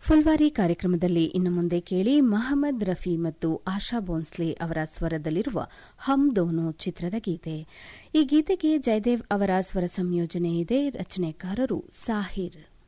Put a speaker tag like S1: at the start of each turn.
S1: ಫುಲ್ವಾರಿ ಕಾರ್ಯಕ್ರಮದಲ್ಲಿ ಇನ್ನು ಮುಂದೆ ಕೇಳಿ ಮಹಮ್ಮದ್ ರಫಿ ಮತ್ತು ಆಶಾ ಭೋನ್ಸ್ಲೆ ಅವರ ಸ್ವರದಲ್ಲಿರುವ ಹಮ್ ದೋನೋ ಚಿತ್ರದ ಗೀತೆ. ಈ ಗೀತೆಗೆ ಜಯದೇವ್ ಅವರ ಸ್ವರ ಸಂಯೋಜನೆ ಇದೆ. ರಚನೆಕಾರರು ಸಾಹಿರ್.